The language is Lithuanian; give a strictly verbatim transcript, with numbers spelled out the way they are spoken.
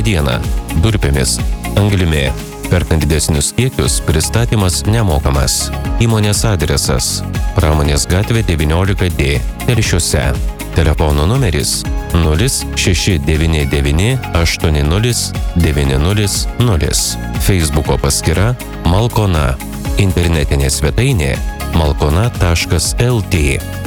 mediena, durpėmis, anglimi. Perkant didesnius kiekius, pristatymas nemokamas. Įmonės adresas: Pramonės gatvė devyniolika D, Telšiuose. Telefono numeris nulis šeši devyni devyni aštuoni nulis devyni nulis nulis. Feisbuko paskyra Malkona. Internetinė svetainė malkona taškas lt.